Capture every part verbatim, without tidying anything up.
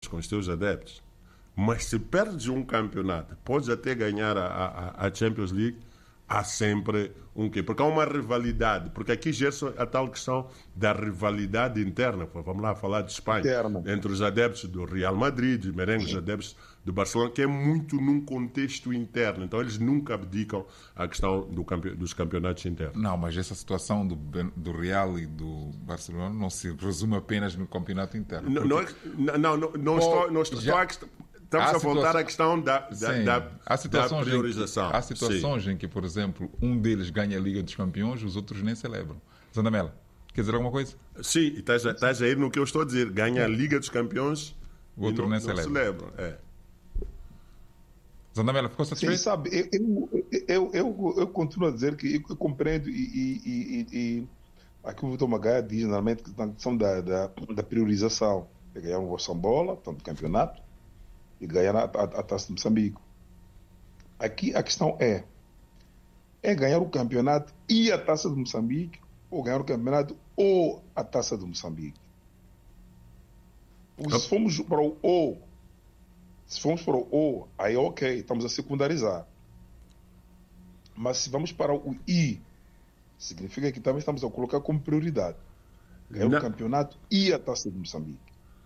com os teus adeptos. Mas se perdes um campeonato, podes até ganhar a, a, a Champions League, há sempre um quê? Porque há uma rivalidade. Porque aqui gera a tal questão da rivalidade interna. Vamos lá falar de Espanha. Interna. Entre os adeptos do Real Madrid, os merengues, os adeptos do Barcelona, que é muito num contexto interno. Então eles nunca abdicam a questão do campe... dos campeonatos internos. Não, mas essa situação do, do Real e do Barcelona não se resume apenas no campeonato interno. Não, não, não, não, não Pô, estou, não estou, já... estou a... Estamos Há a voltar situa... à questão da, da, Sim. da, há situações da priorização. Em que, há situações Sim. em que, por exemplo, um deles ganha a Liga dos Campeões, os outros nem celebram. Zandamela, quer dizer alguma coisa? Sim, estás a, estás a ir no que eu estou a dizer. Ganha a Liga dos Campeões, o outro não, nem não celebra. celebram. É. Zandamela, ficou satisfeito? Sim, sabe, eu, eu, eu, eu, eu continuo a dizer que eu, eu compreendo e, e, e, e aqui o Vitor Magalha diz normalmente que a questão da, da, da priorização é ganhar um Bola, tanto campeonato, e ganhar a, a, a Taça de Moçambique. Aqui a questão é, é ganhar o campeonato e a Taça de Moçambique, ou ganhar o campeonato ou a Taça de Moçambique. Porque se formos para o ou, se formos para o ou, aí ok, estamos a secundarizar. Mas se vamos para o i, significa que também estamos a colocar como prioridade ganhar Não. o campeonato e a Taça de Moçambique.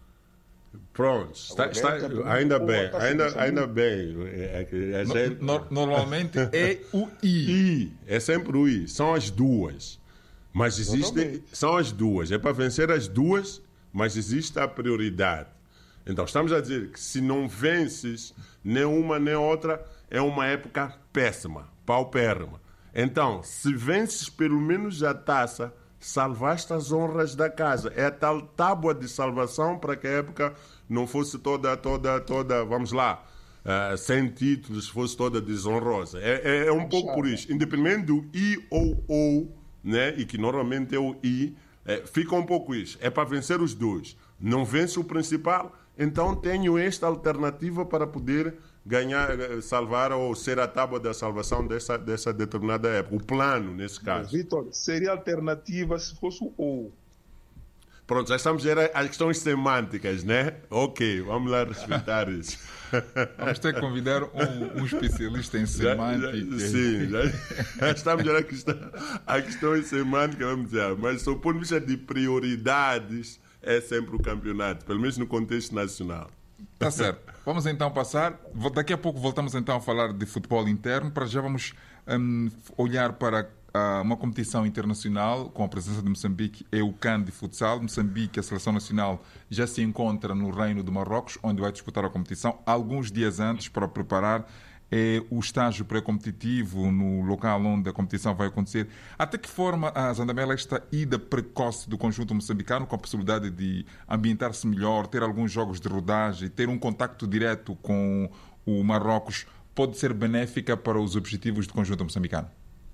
Pronto, está, está, ainda bem, ainda, ainda bem. É, é, é, no, no, normalmente é o I. I. É sempre o I. São as duas. Mas existem. São as duas. É para vencer as duas, mas existe a prioridade. Então, estamos a dizer que se não vences nem uma nem outra, é uma época péssima, paupérrima. Então, se vences pelo menos a taça, salvaste as honras da casa. É a tal tábua de salvação para que a época não fosse toda, toda, toda, vamos lá, uh, sem títulos, fosse toda desonrosa. É, é, é um pouco por isso. Independente do I ou O, né, e que normalmente é o I, é, fica um pouco isso. É para vencer os dois. Não vence o principal, então tenho esta alternativa para poder ganhar, salvar ou ser a tábua da salvação dessa, dessa determinada época. O plano, nesse caso. Vitor, seria alternativa se fosse o ou. Pronto, já estamos a as questões semânticas, né? Ok, vamos lá respeitar isso. Vamos ter que convidar um, um especialista em semântica. Já, já, sim, já, já estamos a questão, a questões semânticas, vamos dizer, mas do ponto de vista de prioridades, é sempre o campeonato, pelo menos no contexto nacional. Tá certo. Vamos então passar. Daqui a pouco voltamos então a falar de futebol interno. Para já vamos um, olhar para uh, uma competição internacional com a presença de Moçambique. É o CAN de futsal. Moçambique, a seleção nacional, já se encontra no Reino de Marrocos, onde vai disputar a competição. Alguns dias antes, para preparar é o estágio pré-competitivo no local onde a competição vai acontecer. Até que forma, a Zandamela, esta ida precoce do conjunto moçambicano, com a possibilidade de ambientar-se melhor, ter alguns jogos de rodagem, ter um contacto direto com o Marrocos, pode ser benéfica para os objetivos do conjunto moçambicano?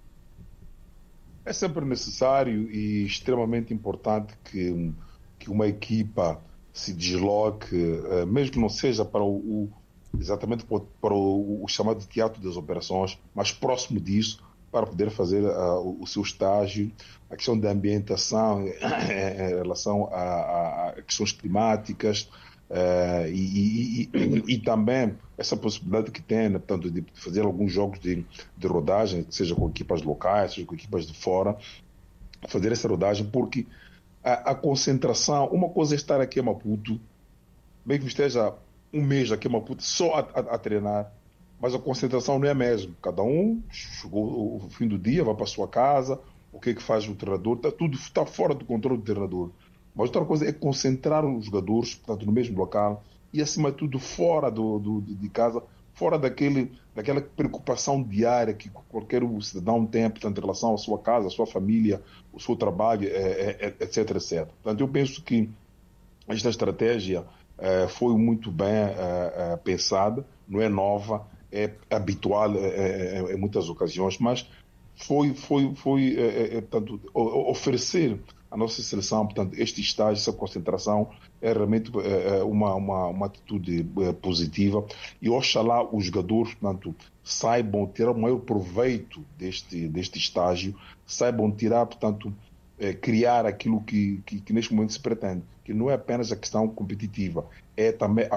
É sempre necessário e extremamente importante que, que uma equipa se desloque, mesmo que não seja para o, o exatamente para o, o chamado teatro das operações, mas próximo disso, para poder fazer uh, o, o seu estágio, a questão da ambientação em, em relação a, a, a questões climáticas uh, e, e, e, e também essa possibilidade que tem, né, portanto, de fazer alguns jogos de, de rodagem, seja com equipas locais, seja com equipas de fora, fazer essa rodagem, porque a, a concentração, uma coisa é estar aqui em Maputo, bem que esteja um mês aqui em Maputo só a, a, a treinar, mas a concentração não é a mesma. Cada um chegou o fim do dia, vai para a sua casa, o que é que faz o treinador, tá, tudo está fora do controle do treinador. Mas outra coisa é concentrar os jogadores, portanto, no mesmo local e, acima de tudo, fora do, do, de casa, fora daquele, daquela preocupação diária que qualquer cidadão tem, portanto, em relação à sua casa, à sua família, ao seu trabalho, é, é, etc, etcétera. Portanto, eu penso que esta estratégia Uh, foi muito bem uh, uh, pensada, não é nova, é habitual uh, uh, em muitas ocasiões, mas foi, foi, foi uh, uh, portanto, oferecer à nossa seleção, portanto, este estágio, essa concentração, é realmente uh, uma, uma, uma atitude uh, positiva e oxalá os jogadores, portanto, saibam tirar o maior proveito deste, deste estágio, saibam tirar, portanto, É, criar aquilo que, que, que neste momento se pretende, que não é apenas a questão competitiva, é também a